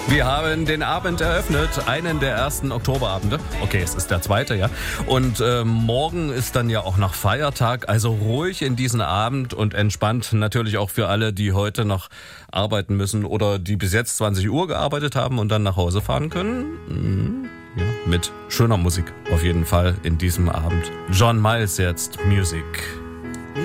Wir haben den Abend eröffnet, einen der ersten Oktoberabende. Okay, es ist der zweite, ja. Und morgen ist dann ja auch noch Feiertag, also ruhig in diesen Abend und entspannt natürlich auch für alle, die heute noch arbeiten müssen oder die bis jetzt 20 Uhr gearbeitet haben und dann nach Hause fahren können. Ja, mit schöner Musik auf jeden Fall in diesem Abend. John Miles jetzt, Music.